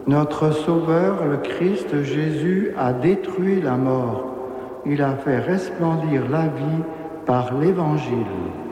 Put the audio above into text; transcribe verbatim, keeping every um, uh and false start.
Notre Sauveur, le Christ Jésus, a détruit la mort. Il a fait resplendir la vie par l'Évangile.